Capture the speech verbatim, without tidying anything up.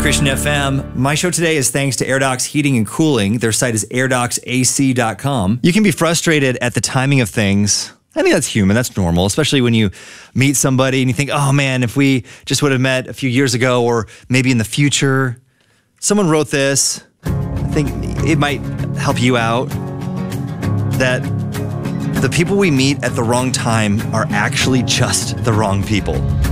Christian F M. My show today is thanks to AirDocs Heating and Cooling. Their site is air docs A C dot com. You can be frustrated at the timing of things. I think that's human. That's normal, especially when you meet somebody and you think, oh man, if we just would have met a few years ago or maybe in the future. Someone wrote this. I think it might help you out. That the people we meet at the wrong time are actually just the wrong people.